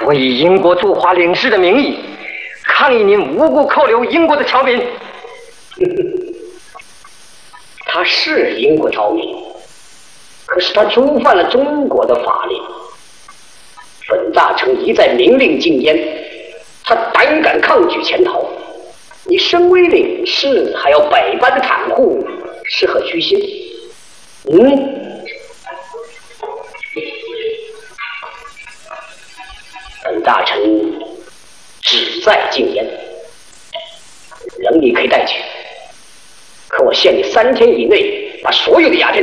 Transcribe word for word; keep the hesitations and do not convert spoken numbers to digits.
我以英国驻华领事的名义，抗议您无故扣留英国的侨民。 他是英国侨民，可是他触犯了中国的法令。本大臣一再明令禁烟，他胆敢抗拒潜逃。你身为领事，还要百般的袒护，是何居心？嗯？本大臣旨在禁烟，人你可以带去，可我限你三天以内把所有的鸦片